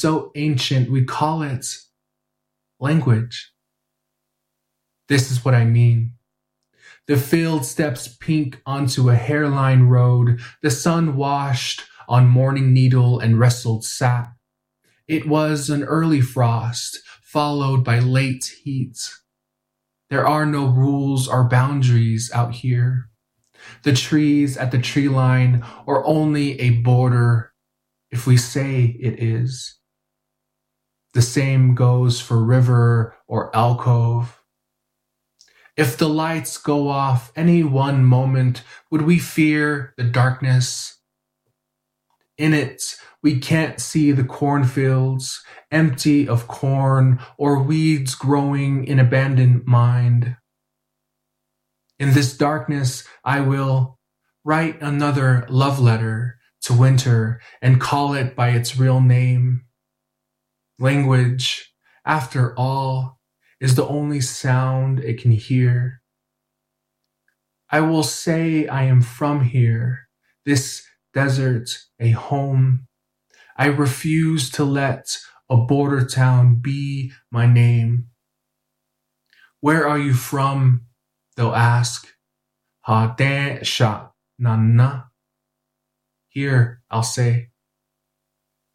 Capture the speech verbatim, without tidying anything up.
so ancient we call it language. This is what I mean. The field steps pink onto a hairline road, the sun washed on morning needle and wrestled sap. It was an early frost, followed by late heat. There are no rules or boundaries out here. The trees at the tree line are only a border if we say it is. The same goes for river or alcove. If the lights go off any one moment, would we fear the darkness? In it, we can't see the cornfields, empty of corn or weeds growing in abandoned mind. In this darkness, I will write another love letter to winter and call it by its real name. Language, after all, is the only sound it can hear. I will say I am from here, this desert a home. I refuse to let a border town be my name. Where are you from? They'll ask. Ha de sha na na. Here, I'll say.